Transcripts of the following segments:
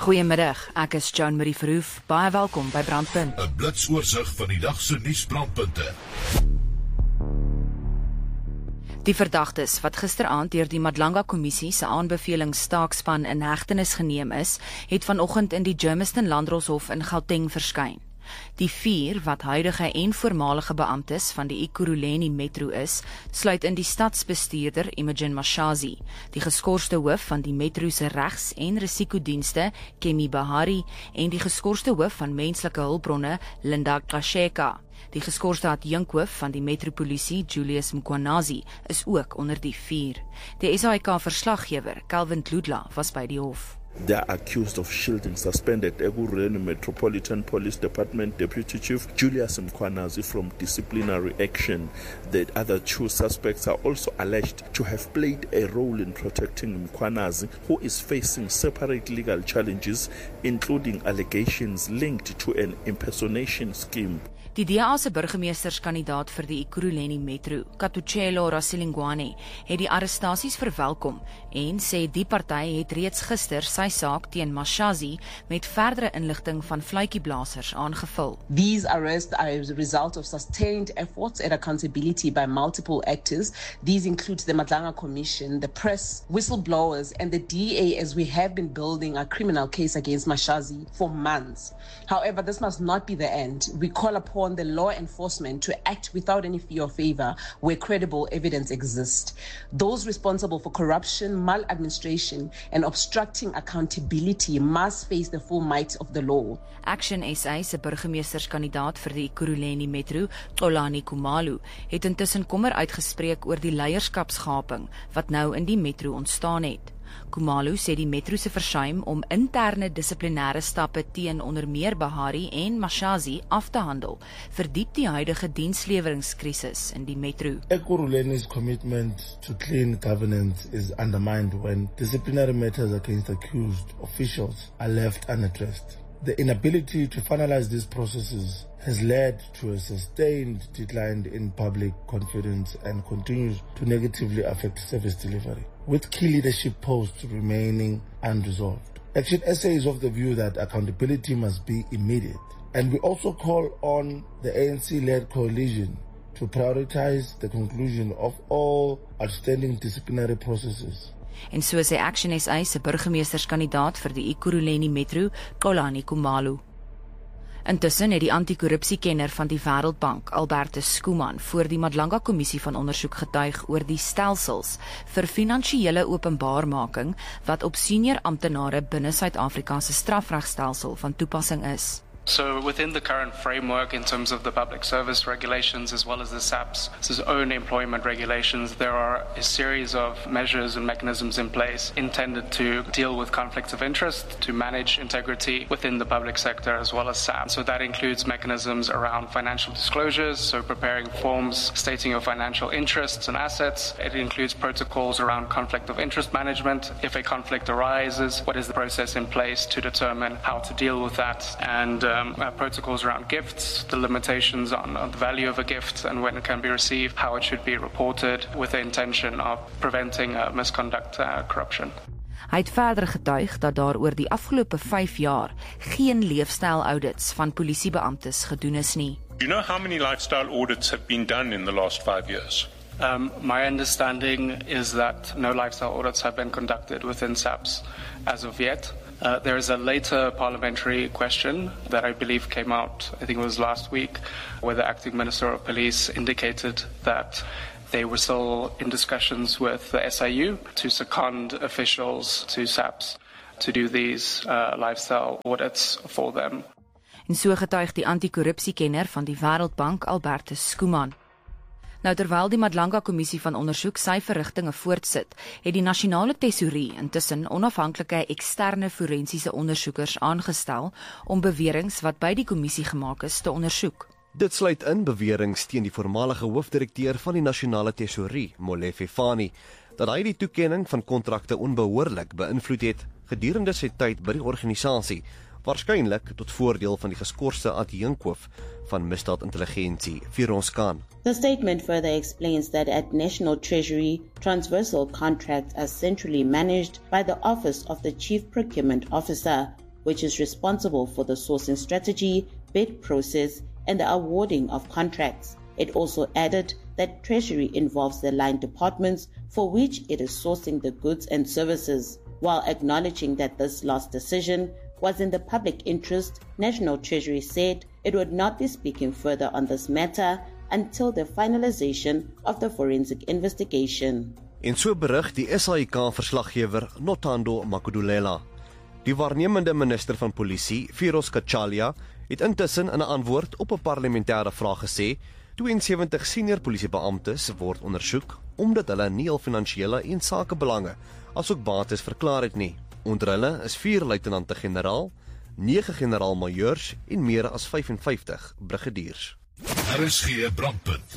Goeiemiddag, ek is Joan Marie Verhoef. Baie welkom by Brandpunt. 'n Blitsoorsig van die dag se nuusbrandpunte. Die verdagtes wat gisteraand deur die Madlanga-kommissie se aanbevelingstaakspan in hegtenis geneem is, het vanoggend in die Germiston Landdroshof in Gauteng verskyn. Die 4 wat huidige en voormalige beamptes van die Ekurhuleni Metro is, sluit in die stadsbestuurder Imogen Mashazi, die geskorste hoof van die Metro se regs- en risikodienste Kemi Bahari en die geskorste hoof van menslike hulpbronne Linda Kasheka. Die geskorste adjunkhoof van die metropolisie Julius Mkwanazi is ook onder die 4. Die SAIK-verslaggewer Calvin Kludla was by die hof. They are accused of shielding suspended Ekurhuleni Metropolitan Police Department Deputy Chief Julius Mkwanazi from disciplinary action. The other 2 suspects are also alleged to have played a role in protecting Mkwanazi, who is facing separate legal challenges, including allegations linked to an impersonation scheme. Die DA se burgemeesterskandidaat vir die Ekurhuleni Metro, Katuchelo Rasilingwane, het die arrestasies verwelkom en sê die party het reeds gister sy saak teen Mashazi met verdere inligting van fluitjieblasers aangevul. These arrests are a result of sustained efforts at accountability by multiple actors. These include the Madlanga Commission, the press, whistleblowers, and the DA, as we have been building a criminal case against Mashazi for months. However, this must not be the end. We call upon the law enforcement to act without any fear or favor where credible evidence exists. Those responsible for corruption, maladministration, and obstructing accountability must face the full might of the law. Action SA se burgemeesterskandidaat vir die Ekurhuleni Metro, Xolani Khumalo, het intussen kommer uitgespreek oor die leierskapsgaping wat nou in die metro ontstaan het. Khumalo sê die metro se versuim om interne dissiplinêre stappe teen onder meer Bahari en Mashazi af te handel, verdiep die huidige diensleweringskrisis in die metro. Ekurhuleni's commitment to clean governance is undermined when disciplinary matters against accused officials are left unaddressed. The inability to finalize these processes has led to a sustained decline in public confidence and continues to negatively affect service delivery, with key leadership posts remaining unresolved. Action SA is of the view that accountability must be immediate, and we also call on the ANC-led coalition to prioritize the conclusion of all outstanding disciplinary processes. En so sê Action SA se burgemeesterskandidaat vir die Ekurhuleni Metro, Xolani Khumalo. Intussen het die anti-korrupsiekenner van die Wêreldbank, Albertus Skuman, voor die Madlanga-kommissie van ondersoek getuig oor die stelsels vir finansiële openbaarmaking wat op senior amptenare binne Suid-Afrika se strafregstelsel van toepassing is. So within the current framework in terms of the public service regulations as well as the SAP's own employment regulations, there are a series of measures and mechanisms in place intended to deal with conflicts of interest, to manage integrity within the public sector as well as SAP. So that includes mechanisms around financial disclosures, so preparing forms stating your financial interests and assets. It includes protocols around conflict of interest management. If a conflict arises, what is the process in place to determine how to deal with that, and protocols around gifts, the limitations on the value of a gift and when it can be received, how it should be reported with the intention of preventing misconduct, corruption. Hy het verder getuig dat daar oor die afgelope 5 jaar geen leefstyl-audits van polisiebeamptes gedoen is nie. Do you know how many lifestyle audits have been done in the last 5 years? My understanding is that no lifestyle audits have been conducted within SAPS as of yet. There is a later parliamentary question that I believe came out, I think it was last week, where the acting Minister of Police indicated that they were still in discussions with the SIU to second officials to SAPS to do these lifestyle audits for them. En so getuig die anti-korrupsiekenner van die Wêreldbank, Albertus Skuman. Nou terwyl die Madlanga-kommissie van ondersoek sy verrigtinge voortsit, het die nasionale tesourie intussen onafhanklike eksterne forensiese ondersoekers aangestel om beweringe wat by die kommissie gemaak is te ondersoek. Dit sluit in beweringe teen die voormalige hoofdirekteur van die nasionale tesourie, Molefe Fani, dat hy die toekenning van kontrakte onbehoorlik beïnvloed het gedurende sy tyd by die organisasie, waarskynlik tot voordeel van die geskorste adjunkhoof van misdaadintelligensie, Firons Khan. The statement further explains that at National Treasury, transversal contracts are centrally managed by the Office of the Chief Procurement Officer. which is responsible for the sourcing strategy, bid process, and the awarding of contracts. It also added that Treasury involves the line departments for which it is sourcing the goods and services. While acknowledging that this last decision was in the public interest, National Treasury said it would not be speaking further on this matter until the finalization of the forensic investigation. En so berig die SAIK-verslaggewer Nothando Makudulela. Die waarnemende minister van polisie, Firoz Kachalia, het intussen in 'n antwoord op 'n parlementêre vraag gesê 72 senior polisiebeamptes word ondersoek omdat hulle nie hul finansiële en sakebelange asook bates verklaar het nie. Onder hulle is 4 luitenante-generaal, 9 generaal-majoors en meer as 55 brigadiers. RSG brandpunt.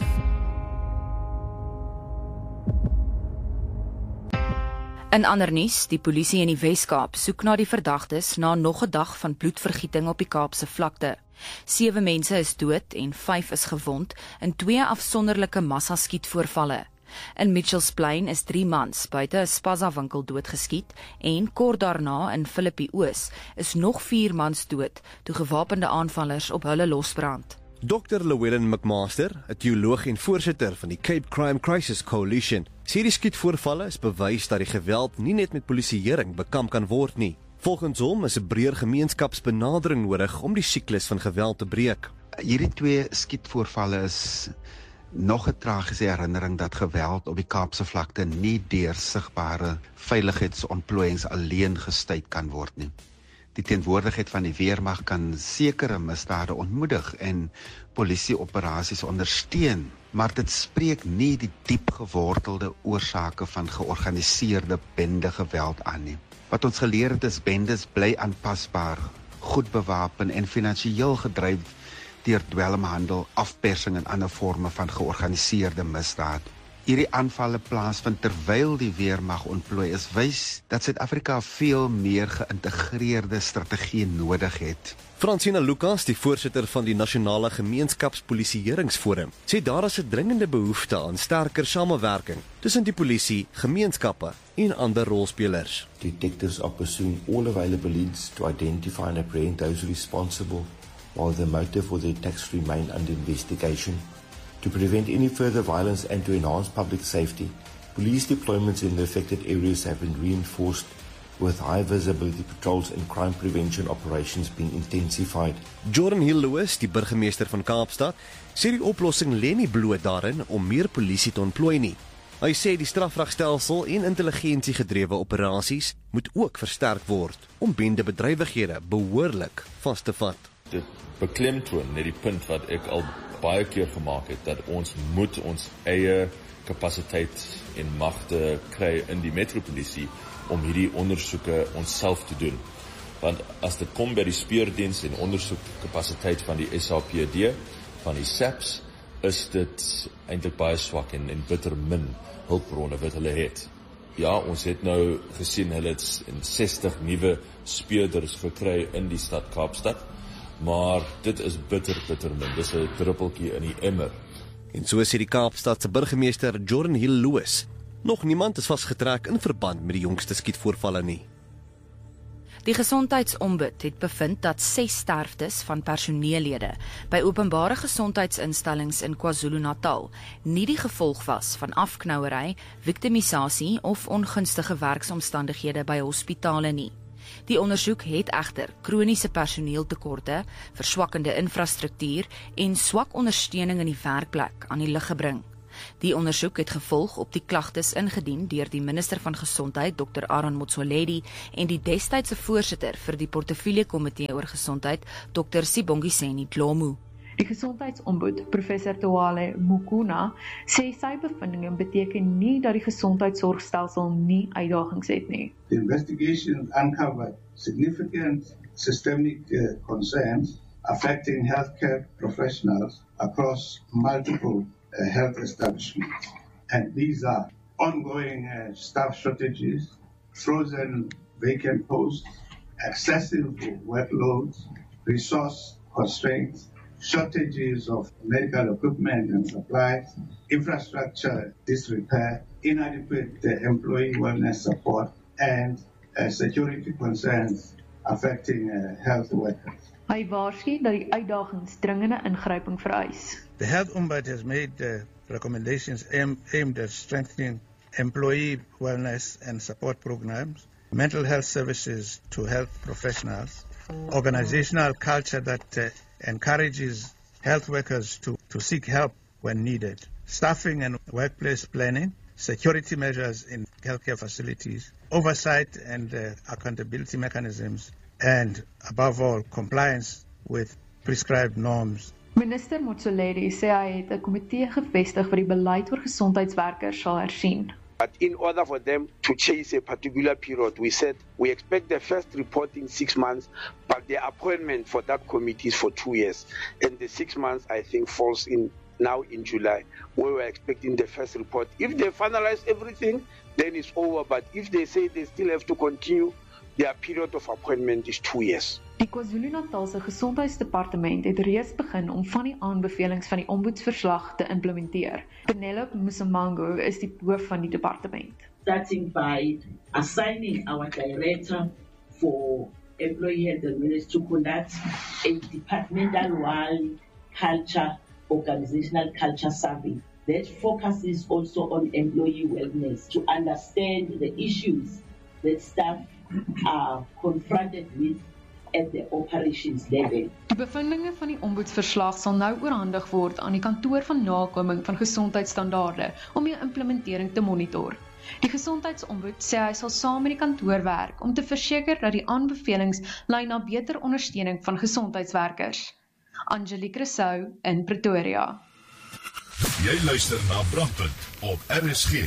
In ander nuus, die polisie in die Wes-Kaap soek na die verdagtes na nog 'n dag van bloedvergieting op die Kaapse vlakte. 7 mense is dood en 5 is gewond in 2 afsonderlike massaskietvoorvalle. In Mitchells Plain is 3 mans buite 'n Spaza-winkel doodgeskiet en kort daarna in Philippi Oos is nog 4 mans dood toe gewapende aanvallers op hulle losbrand. Dr. Llewellyn McMaster, 'n teoloog en voorsitter van die Cape Crime Crisis Coalition, sê die skietvoorvalle is bewys dat die geweld nie net met polisieering bekamp kan word nie. Volgens hom is 'n breër gemeenskapsbenadering nodig om die siklus van geweld te breek. Hierdie 2 skietvoorvalle is nog 'n tragiese herinnering dat geweld op die Kaapse vlakte nie deur sigbare veiligheidsontplooiings alleen gestuit kan word nie. Die teenwoordigheid van die weermag kan sekere misdade ontmoedig en polisieoperasies ondersteun, maar dit spreek nie die diep gewortelde oorsake van georganiseerde bende geweld aan nie. Wat ons geleer het is bendes bly aanpasbaar, goed bewapen en finansiëel gedryf deur dwelmhandel, afpersing en ander forme van georganiseerde misdaad. Hierdie aanvalle plaasvind terwyl die weermag ontplooi is, wys dat Suid-Afrika veel meer geïntegreerde strategie nodig het. Francina Lucas, die voorsitter van die Nasionale Gemeenskapspolisieeringsforum, sê daar is 'n dringende behoefte aan sterker samewerking tussen die polisie, gemeenskappe en ander rolspelers. Detectives are pursuing all available leads to identify and apprehend those responsible, while the motive for the attacks remain under investigation. To prevent any further violence and to enhance public safety, police deployments in the affected areas have been reinforced, with high visibility patrols and crime prevention operations being intensified. Jordan Hill-Lewis, die burgemeester van Kaapstad, sê die oplossing lê nie bloot daarin om meer polisie te ontplooi nie. Hy sê die strafregstelsel en intelligensiegedrewe operasies moet ook versterk word om bendebedrywighede behoorlik vas te vat. Dit beklemtoon net die punt wat ek al baie keer gemaak het, dat ons moet ons eie kapasiteit en magte kry in die metropolisie om hierdie ondersoeke onsself te doen. Want as dit kom by die speurdiens en ondersoekkapasiteit van die SAPD, van die SAPS, is dit eintlik baie swak en bitter min hulpbronne wat hulle het. Ja, ons het nou gesien hulle het 60 nuwe speurders gekry in die stad Kaapstad, maar dit is bitter min. Dis 'n druppeltjie in die emmer. En so sê die Kaapstadse burgemeester Jordan Hill-Lewis. Nog niemand is vasgetrek in verband met die jongste skietvoorvalle nie. Die gesondheidsombud het bevind dat 6 sterftes van personeellede by openbare gesondheidsinstellings in KwaZulu-Natal nie die gevolg was van afknouery, victimisasie of ongunstige werksomstandighede by hospitale nie. Die ondersoek het egter kroniese personeeltekorte, verswakkende infrastruktuur en swak ondersteuning in die werkplek aan die lig gebring. Die ondersoek het gevolg op die klagtes ingedien deur die minister van Gesondheid, Dr. Aaron Motsoaledi, en die destydse voorsitter vir die portefeuljekomitee oor gesondheid, Dr. Sibongiseni Dlomu. Die gesondheidsombud, Professor Toale Mukuna, sê sy bevindinge beteken nie dat die gesondheidsorgstelsel nie uitdagings het nie. The investigation uncovered significant systemic concerns affecting healthcare professionals across multiple health establishments. And these are ongoing staff shortages, frozen vacant posts, excessive workloads, resource constraints, shortages of medical equipment and supplies, infrastructure disrepair, inadequate employee wellness support, and security concerns affecting health workers. Hy waarsku dat die uitdagings dringende ingryping vereis. The Health Ombudsman has made recommendations aimed at strengthening employee wellness and support programs, mental health services to health professionals, organizational culture that encourages health workers to seek help when needed, staffing and workplace planning, security measures in healthcare facilities, oversight and accountability mechanisms, and above all, compliance with prescribed norms. Minister Motsoaledi sê hy het 'n komitee gevestig wat die beleid oor gesondheidswerkers sal hersien. But in order for them to chase a particular period, we said we expect the first report in 6 months, but the appointment for that committee is for 2 years. And the 6 months, I think, falls in now in July, where we're expecting the first report. If they finalize everything, then it's over. But if they say they still have to continue, their period of appointment is 2 years. Die KwaZulu-Natalse Gesondheidsdepartement het reeds begin om van die aanbevelings van die ombudsverslag te implementeer. Penelope Musamango is die hoof van die departement. Starting by assigning our director for employee health and wellness to conduct a departmental-wide culture, organizational culture survey that focuses also on employee wellness to understand the issues that staff are confronted with at the operations level. Die bevindinge van die ombudsverslag sal nou oorhandig word aan die kantoor van nakoming van gesondheidsstandaarde om die implementering te monitor. Die gesondheidsombud sê hy sal saam met die kantoor werk om te verseker dat die aanbevelings lei na beter ondersteuning van gesondheidswerkers. Angelique Rousseau in Pretoria. Jy luister na Brandpunt op RSG.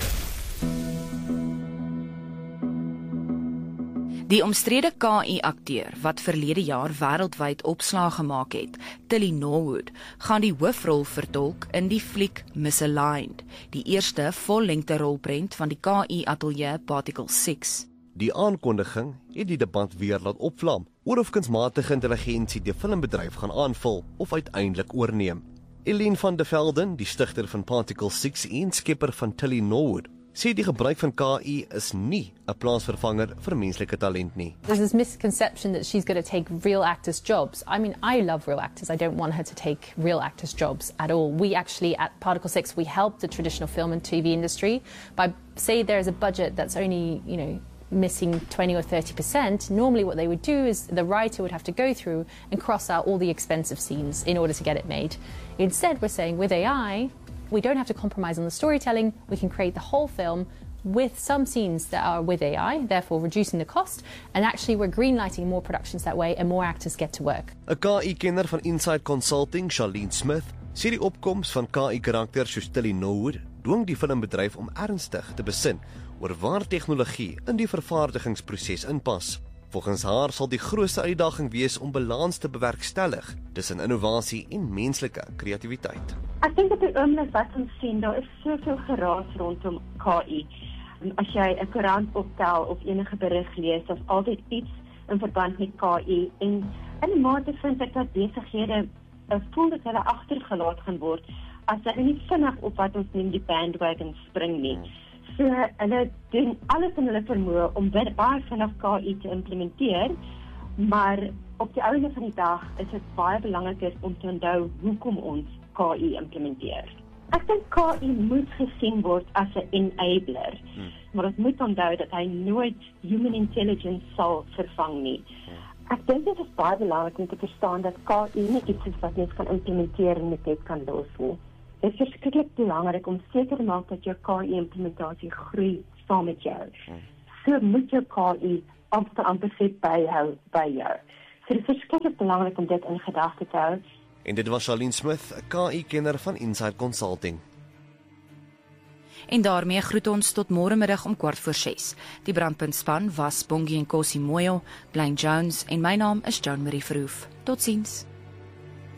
Die omstrede KI-akteur wat verlede jaar wêreldwyd opslag gemaak het, Tilly Norwood, gaan die hoofrol vertolk in die fliek Misaligned, die eerste vollengte rolprent van die KI-ateljee Particle 6. Die aankondiging het die debat weer laat opvlam oor of kunsmatige intelligensie die filmbedryf gaan aanvul of uiteindelik oorneem. Eileen van der Velden, die stigter van Particle 6 en skepper van Tilly Norwood, sê die gebruik van KI is nie 'n plaatsvervanger vir menslike talent nie. There's this misconception that she's going to take real actors' jobs. I mean, I love real actors. I don't want her to take real actors' jobs at all. We actually, at Particle 6, we help the traditional film and TV industry by, say there's a budget that's only, missing 20 or 30%, normally what they would do is the writer would have to go through and cross out all the expensive scenes in order to get it made. Instead, we're saying with AI, we don't have to compromise on the storytelling. We can create the whole film with some scenes that are with AI, therefore reducing the cost, and actually we're greenlighting more productions that way and more actors get to work. 'n KI-kenner van Inside Consulting, Charlene Smith, sê die opkoms van KI-karakters soos Tilly Norwood dwing die filmbedryf om ernstig te besin oor waar tegnologie in die vervaardigingsproses inpas. Volgens haar sal die grootste uitdaging wees om balans te bewerkstellig tussen innovasie en menslike kreatiwiteit. Ek dink op die oomblik wat ons sien, daar is soveel geraas rondom KI. As jy 'n koerant optel of enige berig lees, daar's altyd iets in verband met KI en in 'n mate vind ek dat besighede voel dat hulle agtergelaat gaan word as hulle nie vinnig op wat ons noem die bandwagon spring nie. So hulle doen alles in hulle vermoë om baie vinnig KI te implementeer, maar op die einde van die dag is dit baie belangriker om te onthou hoekom ons KI implementeer. Ek dink KI moet gesien word as 'n enabler, maar ons moet onthou dat hy nooit human intelligence sal vervang nie. Ek dink dit is baie belangrik om te verstaan dat KI nie iets is wat mens kan implementeer en net kan los nie. Dit is verskriklik belangrik om seker te maak dat jou KI-implementasie groei saam met jou. So moet jou KI amper bijhou by jou. So dit is verskriklik belangrik om dit in gedagte te hou. En dit was Charlene Smith, 'n KI-kenner van Inside Consulting. En daarmee groet ons tot môremiddag om 6:15. Die brandpuntspan was Bongie en Kosi Moyo, Blaine Jones en my naam is Joan Marie Verhoef. Totsiens.